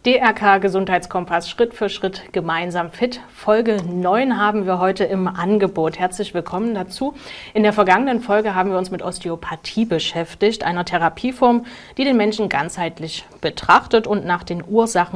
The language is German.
DRK Gesundheitskompass Schritt für Schritt gemeinsam fit. Folge 9 haben wir heute im Angebot. Herzlich willkommen dazu. In der vergangenen Folge haben wir uns mit Osteopathie beschäftigt, einer Therapieform, die den Menschen ganzheitlich betrachtet und nach den Ursachen